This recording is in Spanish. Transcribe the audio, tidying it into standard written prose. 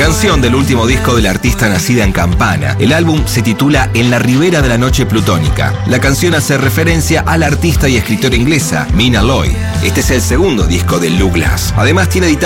canción del último disco de la artista nacida en Campana. El álbum se titula En la ribera de la noche plutónica. La canción hace referencia a la artista y escritora inglesa Mina Loy. Este es el segundo disco de Lou Glass. Además tiene editado